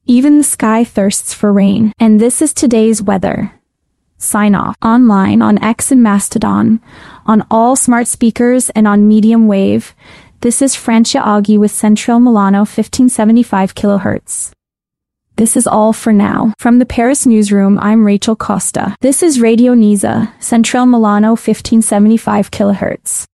Even the sky thirsts for rain. And this is today's weather. Sign off. Online, on X and Mastodon, on all smart speakers and on medium wave. This is Francia Aghi with Centrale Milano 1575 kHz. This is all for now. From the Paris newsroom, I'm Rachel Costa. This is Radio Nisa, Centrale Milano 1575 kHz.